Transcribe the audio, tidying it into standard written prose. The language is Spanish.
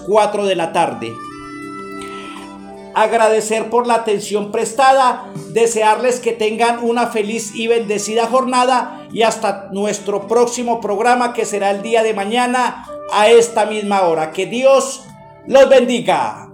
4 de la tarde. Agradecer por la atención prestada, desearles que tengan una feliz y bendecida jornada y hasta nuestro próximo programa, que será el día de mañana a esta misma hora. Que Dios los bendiga.